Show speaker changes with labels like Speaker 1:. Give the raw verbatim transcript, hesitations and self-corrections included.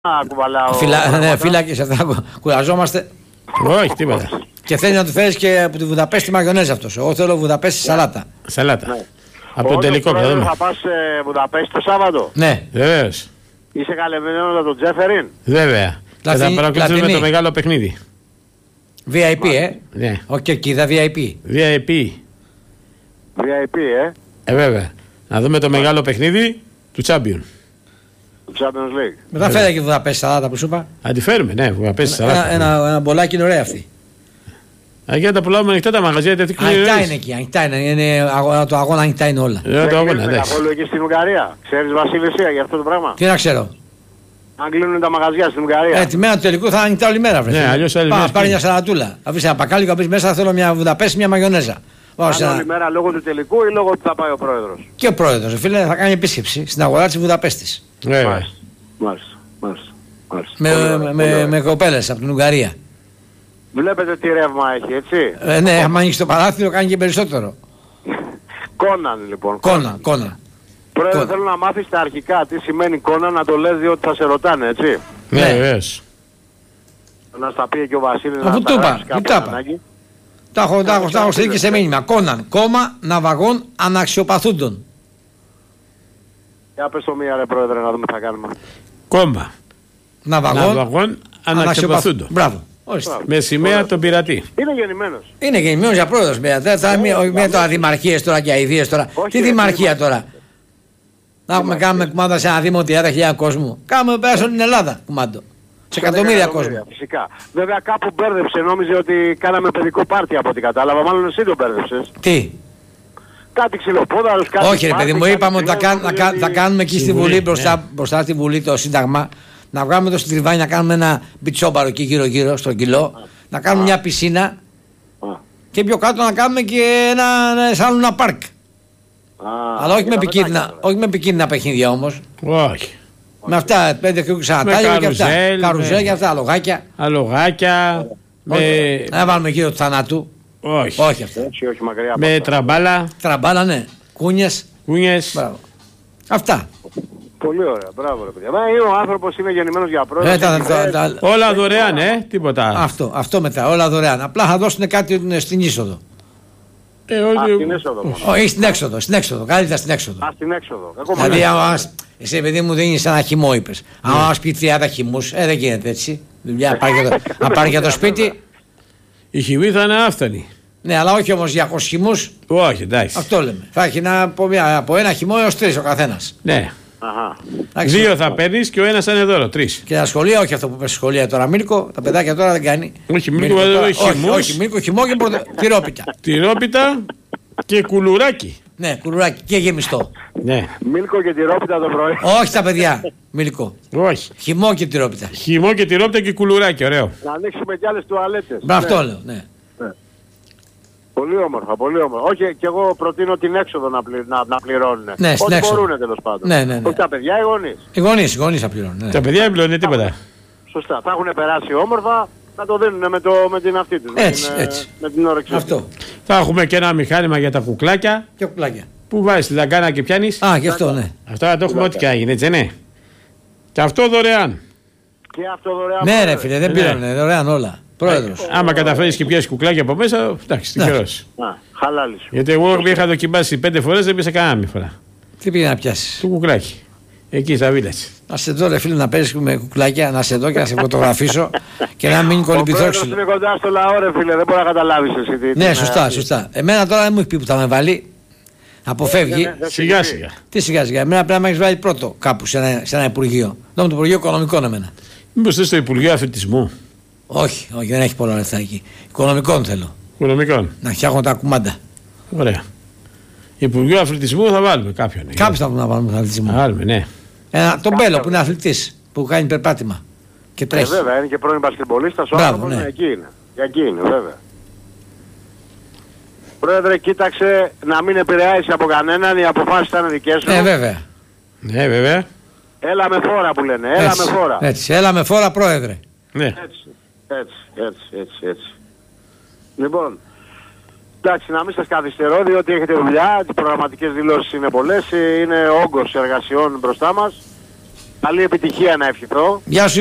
Speaker 1: κουβαλάω.
Speaker 2: Φυλα... Ναι, φύλακες αυτά κουραζόμαστε.
Speaker 3: Όχι, τίποτα.
Speaker 2: Και θέλει να του φέρεις και από τη Βουδαπέστη μαγιονέζα αυτός. Εγώ θέλω Βουδαπέστη σαλάτα.
Speaker 3: Σαλάτα.
Speaker 1: Ναι.
Speaker 3: Από τον τελικό θα δούμε.
Speaker 1: Θα πας σε Βουδαπέστη το Σάββατο.
Speaker 2: Ναι.
Speaker 3: Βεβαίως.
Speaker 1: Είσαι καλεσμένος με τον Τζέφεριν.
Speaker 3: Βέβαια. Και θα παρακολουθήσουμε το μεγάλο παιχνίδι.
Speaker 2: βι άι πι, ε.
Speaker 3: Ναι.
Speaker 2: Όχι κερκίδα, βι άι πι.
Speaker 3: βι άι πι.
Speaker 1: βι άι πι, ε.
Speaker 3: Ε, βέβαια. Να δούμε το μεγάλο παιχνίδι του Champion.
Speaker 1: Του Champions League.
Speaker 2: Μετά φέρε και Βουδαπέστη σαλάτα που σου είπα.
Speaker 3: Αντιφέρουμε, ναι, Βουδαπέστη
Speaker 2: Ένα,
Speaker 3: σαλάτα.
Speaker 2: ένα, ένα μπολάκι είναι ωραία αυτή.
Speaker 3: Αγία τα πουλάμε ανοιχτά τα μαγαζιά, γιατί
Speaker 2: ανοιχτά είναι εκεί, ανοιχτά είναι. είναι αγώνα, το αγώνα ανοιχτά είναι όλα.
Speaker 3: Ε, το αγώνα, ναι.
Speaker 1: Καθόλου εκεί στην Ουγγαρία. Ξέρεις Βασίλη εσύ για αυτό το πράγμα.
Speaker 2: Τι να ξέρω.
Speaker 1: Αν κλείνουν τα μαγαζιά στην Ουγγαρία.
Speaker 2: Ε, τη μέρα του τελικού θα είναι ανοιχτά όλη μέρα.
Speaker 3: Ναι, αλλιώς άλλη
Speaker 2: Πάμε,
Speaker 3: μέρα.
Speaker 2: πάρει μια σαλατούλα. Αφήσει ένα πακάλικο, πει μέσα θέλω μια Βουδαπέστη, μια μαγιονέζα.
Speaker 1: Αν όλη μέρα λόγω του τελικού ή λόγω ότι θα πάει ο πρόεδρος.
Speaker 2: Και ο πρόεδρος, φίλε, θα κάνει επίσκεψη στην αγορά της Βουδαπέστης.
Speaker 3: Βέβαια.
Speaker 1: Μάλιστα, μάλιστα. μάλιστα.
Speaker 2: Με,
Speaker 1: Πολύ ωραία,
Speaker 2: με,
Speaker 1: πολύ ωραία.
Speaker 2: με κοπέλες από την Ουγγαρία.
Speaker 1: Βλέπετε τι ρεύμα έχει, έτσι.
Speaker 2: Ε, ναι, άμα ανοίξει το παράθυρο κάνει και περισσότερο.
Speaker 1: Κόναν λοιπόν.
Speaker 2: Κόνα, κόνα.
Speaker 1: Πρόεδρε,
Speaker 2: Κόνα.
Speaker 1: θέλω να μάθεις τα αρχικά τι σημαίνει Κόναν, να το λες διότι θα σε ρωτάνε, έτσι.
Speaker 3: Ναι,
Speaker 2: Ναι.
Speaker 3: βεβαίως.
Speaker 1: Να στα πει και ο Βασίλης
Speaker 2: Αφού
Speaker 1: να
Speaker 2: το
Speaker 1: τα
Speaker 2: είπα,
Speaker 1: γράψει
Speaker 2: πού
Speaker 1: κάποιο
Speaker 2: τα είπα.
Speaker 1: ανάγκη.
Speaker 2: Τα έχω, τα έχω, τα έχω στείλει και σε μήνυμα. Κόναν, κόμμα ναυαγών αναξιοπαθούντων.
Speaker 1: Για πες το μία ρε πρόεδρε να δούμε τι θα κάνουμε.
Speaker 3: Κόμμα.
Speaker 2: Ναυαγών
Speaker 3: Ναυαγών αναξιοπαθούντων.
Speaker 2: Μπράβο. Ορίστε.
Speaker 3: Με σημαία τον πειρατή.
Speaker 1: Είναι γεννημένος.
Speaker 2: Είναι γεννημένος για πρόεδρος. Με, θα, με, με τώρα δημαρχίες τώρα και αηδίες τώρα.
Speaker 1: Όχι,
Speaker 2: Τι
Speaker 1: ρε,
Speaker 2: δημαρχία
Speaker 1: δημαρχία.
Speaker 2: τώρα. Να έχουμε κάνουμε κουμάντα σε ένα δήμο τριάντα χιλιάδες κόσμου. Κάνουμε πέρα σε όλη την Ελλάδα κουμάντο. Σε εκατομμύρια κόσμο.
Speaker 1: Φυσικά. Βέβαια κάπου μπέρδεψε, νόμιζε ότι κάναμε παιδικό πάρτι από ό,τι κατάλαβα. Μάλλον εσύ το μπέρδεψες.
Speaker 2: Τι.
Speaker 1: Κάτι ξυλοπόδαρος, κάτι.
Speaker 2: Όχι, ρε
Speaker 1: πάρτι,
Speaker 2: παιδί μου,
Speaker 1: κάτι
Speaker 2: είπαμε ότι θα,
Speaker 1: ξυλό,
Speaker 2: κάν- να κα-
Speaker 1: ότι-
Speaker 2: θα κάνουμε εκεί στη
Speaker 3: Στη
Speaker 2: Βουλή,
Speaker 3: Βουλή,
Speaker 2: μπροστά,
Speaker 3: ναι.
Speaker 2: μπροστά στη Βουλή το Σύνταγμα. Να βγάλουμε το στριβάνι, να κάνουμε ένα μπιτσόμπαρο εκεί γύρω-γύρω στο κιλό. Να κάνουμε μια πισίνα.
Speaker 1: Α.
Speaker 2: Και πιο κάτω να κάνουμε και ένα, ένα, σαν ένα πάρκ.
Speaker 1: Α,
Speaker 2: Αλλά όχι
Speaker 1: για
Speaker 2: με,
Speaker 1: τα
Speaker 2: επικίνδυνα,
Speaker 1: μετάκια,
Speaker 2: όχι με επικίνδυνα παιχνίδια όμως.
Speaker 3: Όχι.
Speaker 2: Με αυτά, πέντε κρούκους ανατάλια και αυτά.
Speaker 3: καρουζέλ,
Speaker 2: Καρουζέλ
Speaker 3: με-
Speaker 2: και αυτά, λογάκια.
Speaker 3: Αλογάκια. Με...
Speaker 2: Να βάλουμε γύρω του θανάτου.
Speaker 3: Όχι.
Speaker 2: Όχι αυτά.
Speaker 1: Όχι, όχι, μακριά από
Speaker 3: Με
Speaker 1: αυτά.
Speaker 3: τραμπάλα.
Speaker 2: Τραμπάλα, ναι. Κούνιες.
Speaker 3: Κούνιες.
Speaker 2: Μπράβο. Αυτά.
Speaker 1: Πολύ ωραία, μπράβο ρε παιδιά. Μα είναι ο άνθρωπος είναι γεννημένος για πρόεδρο.
Speaker 2: Ε, τα- τα- τα-
Speaker 3: Όλα δωρεάν, ε. Τίποτα.
Speaker 2: Αυτό, αυτό μετά, όλα δωρεάν. Απλά θα δώσουν κάτι στην είσοδο.
Speaker 3: Ε,
Speaker 1: Α,
Speaker 3: όχι.
Speaker 1: στην έξοδο μόνο.
Speaker 2: Όχι, στην έξοδο, στην έξοδο. Καλύτερα στην έξοδο.
Speaker 1: Α, στην έξοδο. Κακό
Speaker 2: Δηλαδή,
Speaker 1: μαλάκι.
Speaker 2: άμα μας- εσύ παιδί μου δίνει ένα χυμό, είπε. Αν μα πει τριάντα χυμούς, ε, δεν γίνεται έτσι. Δουλειά, πάρει για το, να πάρει για το σπίτι.
Speaker 3: Η χυμή θα είναι άφθονη.
Speaker 2: Ναι, αλλά όχι όμως διακόσιους χυμούς.
Speaker 3: Όχι, εντάξει.
Speaker 2: Αυτό λέμε. Θα έχει ένα, από, μια, από ένα χυμό έως τρεις ο καθένας.
Speaker 3: Ναι.
Speaker 1: Αχα.
Speaker 2: Εντάξει.
Speaker 3: Δύο θα παίρνει και ο ένας θα είναι δώρο. Τρεις.
Speaker 2: Και τα σχολεία, όχι αυτό που πες σχολεία τώρα, Μίλκο, τα παιδάκια τώρα δεν κάνει.
Speaker 3: Όχι, Μίλκο,
Speaker 2: τώρα-
Speaker 3: εδώ
Speaker 2: όχι,
Speaker 3: χυμούς.
Speaker 2: όχι, Μίλκο, χυμό και πορτε... τυρόπιτα.
Speaker 3: Τυρόπιτα και κουλουράκι.
Speaker 2: Ναι, κουρουράκι και γεμιστό.
Speaker 3: Ναι.
Speaker 1: Μίλκο και τυρόπιτα το πρωί.
Speaker 2: Όχι τα παιδιά, Μίλκο.
Speaker 3: Όχι.
Speaker 2: Χυμό και τυρόπιτα.
Speaker 3: Χυμό και τυρόπιτα και κουλουράκι, ωραίο.
Speaker 1: Να ανοίξουμε κι άλλες τουαλέτες.
Speaker 2: Μπα, αυτό
Speaker 1: Ναι.
Speaker 2: λέω, ναι.
Speaker 1: Πολύ όμορφα, πολύ όμορφα. Όχι, και εγώ προτείνω την έξοδο να, πλη, να, να πληρώνουν.
Speaker 2: Ναι, στην
Speaker 1: Ό,τι
Speaker 2: έξοδο.
Speaker 1: μπορούν τέλος πάντων.
Speaker 2: Ναι, ναι, ναι.
Speaker 1: Όχι τα παιδιά, οι γονείς.
Speaker 2: Οι γονείς, οι γονείς θα πληρώνουν. Ναι.
Speaker 3: Τα παιδιά δεν πληρώνουν τίποτα.
Speaker 1: Σωστά. Θα έχουν περάσει όμορφα, να το δίνουν με, το, με την αυτή τους.
Speaker 2: Έτσι,
Speaker 1: με την, ε,
Speaker 2: έτσι.
Speaker 1: Με την όρεξή τους.
Speaker 2: Αυτό.
Speaker 3: Θα έχουμε και ένα μηχάνημα για τα κουκλάκια
Speaker 2: Και κουκλάκια.
Speaker 3: που βάζεις τη δαγκάνα και πιάνεις.
Speaker 2: Α, και αυτό, ναι.
Speaker 3: Αυτό θα το έχουμε ό,τι και έγινε, έτσι ναι. Και αυτό δωρεάν.
Speaker 1: Και αυτό δωρεάν.
Speaker 2: Ναι, ρε
Speaker 1: πρόεδρε.
Speaker 2: φίλε, δεν
Speaker 3: Ναι.
Speaker 2: πήρανε, δωρεάν όλα. Πρόεδρος.
Speaker 3: Άμα καταφέρεις και πιάσεις κουκλάκια από μέσα, εντάξει,
Speaker 2: Ναι.
Speaker 3: τυχερός.
Speaker 1: Α, χαλάλι σου.
Speaker 3: Γιατί εγώ είχα δοκιμάσει πέντε φορές, δεν πήσα κανένα μία φορά.
Speaker 2: Τι πήγε να πιάσει.
Speaker 3: Το κουκλάκι. Εκεί στα βίλατς.
Speaker 2: Να σε δω, ρε φίλε, να παίζει με κουκλάκια, να σε δω και να σε φωτογραφίσω και να μην
Speaker 1: Ο πρόεδρος
Speaker 2: κολυμπηθόξυλο.
Speaker 1: είναι κοντά στο λαό, ρε φίλε, δεν μπορεί να καταλάβεις εσύ τι.
Speaker 2: Ναι,
Speaker 1: τι-
Speaker 2: σωστά,
Speaker 1: τι-
Speaker 2: σωστά. Εμένα τώρα δεν μου έχει πει που θα με βάλει. Αποφεύγει.
Speaker 1: Ναι, ναι, ναι.
Speaker 3: Σιγά σιγά.
Speaker 2: Τι σιγά σιγά. Εμένα πρέπει να με έχει βάλει πρώτο κάπου σε ένα, σε ένα υπουργείο. Εδώ με το Υπουργείο Οικονομικών εμένα.
Speaker 3: Μήπως θες στο Υπουργείο Αθλητισμού,
Speaker 2: Όχι, όχι, δεν έχει πολλά λεφτά εκεί. Οικονομικών θέλω.
Speaker 3: Οικονομικών.
Speaker 2: Να φτιάχνω τα κουμάντα.
Speaker 3: Ωραία. Υπουργείο Αθλητισμού θα βάλουμε κάποιον.
Speaker 2: Κάποιοι θα να βάλουμε τον αθλητισμό.
Speaker 3: Βάλουμε, ναι.
Speaker 2: Ένα, τον Μπέλο που είναι αθλητή, που κάνει περπάτημα και
Speaker 1: Ε,
Speaker 2: τρέχει.
Speaker 1: βέβαια, είναι και πρώην μπασκετμπολίστας, ο
Speaker 2: Μπράβο,
Speaker 1: άνθρωπος,
Speaker 2: ναι.
Speaker 1: ναι, εκεί είναι. Και εκεί είναι, βέβαια. Πρόεδρε, κοίταξε να μην επηρεάσει από κανέναν, οι αποφάσεις θα είναι δικές σου.
Speaker 2: Ε, βέβαια.
Speaker 3: Ναι, βέβαια.
Speaker 1: Έλα με φόρα που λένε, έλα
Speaker 2: Έτσι,
Speaker 1: με φόρα.
Speaker 2: έτσι, έλα με φόρα, πρόεδρε.
Speaker 3: Ναι.
Speaker 1: Έτσι, έτσι, έτσι, έτσι, έτσι. Λοιπόν, εντάξει, να μην σας καθυστερώ, διότι έχετε δουλειά, τις προγραμματικές δηλώσεις είναι πολλές, είναι όγκος εργασιών μπροστά μας. Καλή επιτυχία να ευχηθώ.
Speaker 2: Γεια σου.